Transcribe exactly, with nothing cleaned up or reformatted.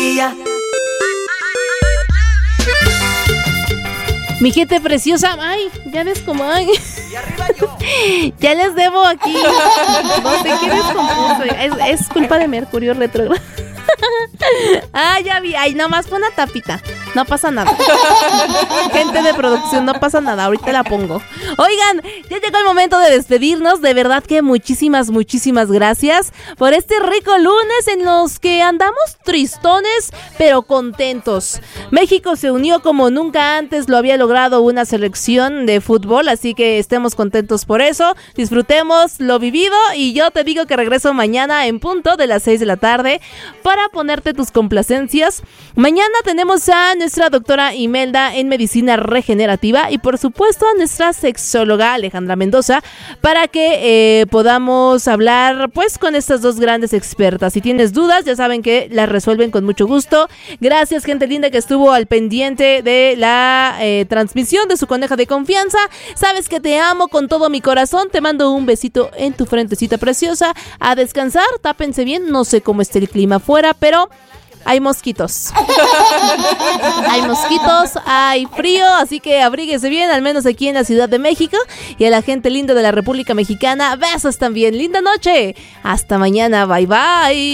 día. Mi gente preciosa, ay, ya ves cómo ay. Y arriba yo. Ya les debo aquí. No sé qué descompuso. Es, es culpa de Mercurio retrógrado. Ah, ya vi. Ay, nomás pon una tapita. No pasa nada. Gente de producción, no pasa nada. Ahorita la pongo. Oigan, ya llegó el momento de despedirnos. De verdad que muchísimas, muchísimas gracias por este rico lunes en los que andamos tristones, pero contentos. México se unió como nunca antes lo había logrado una selección de fútbol, así que estemos contentos por eso. Disfrutemos lo vivido y yo te digo que regreso mañana en punto de las seis de la tarde para ponerte tus complacencias. Mañana tenemos a nuestra doctora Imelda en medicina regenerativa y por supuesto a nuestra sexóloga Alejandra Mendoza para que eh, podamos hablar pues con estas dos grandes expertas. Si tienes dudas, ya saben que las resuelven con mucho gusto. Gracias, gente linda que estuvo al pendiente de la eh, transmisión de su coneja de confianza. Sabes que te amo con todo mi corazón. Te mando un besito en tu frentecita preciosa. A descansar, tápense bien. No sé cómo esté el clima afuera, pero hay mosquitos. Hay mosquitos, hay frío, así que abríguese bien, al menos aquí en la Ciudad de México. Y a la gente linda de la República Mexicana, besos también. Linda noche. Hasta mañana. Bye, bye.